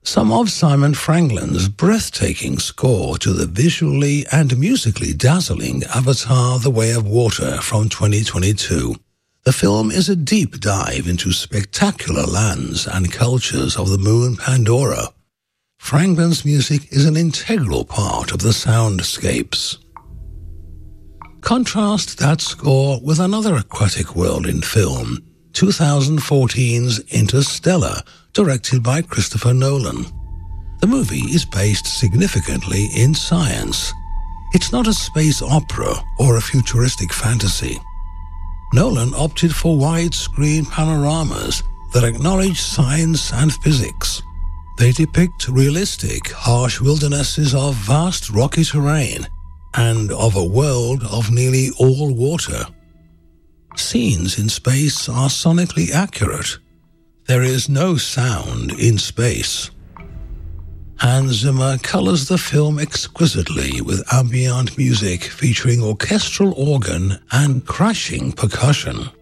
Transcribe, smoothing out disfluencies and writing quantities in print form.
Some of Simon Franklin's breathtaking score to the visually and musically dazzling Avatar: The Way of Water from 2022. The film is a deep dive into spectacular lands and cultures of the moon Pandora. Franklin's music is an integral part of the soundscapes. Contrast that score with another aquatic world in film, 2014's Interstellar, directed by Christopher Nolan. The movie is based significantly in science. It's not a space opera or a futuristic fantasy. Nolan opted for widescreen panoramas that acknowledge science and physics. They depict realistic, harsh wildernesses of vast rocky terrain and of a world of nearly all water. Scenes in space are sonically accurate. There is no sound in space. Hans Zimmer colors the film exquisitely with ambient music featuring orchestral organ and crashing percussion.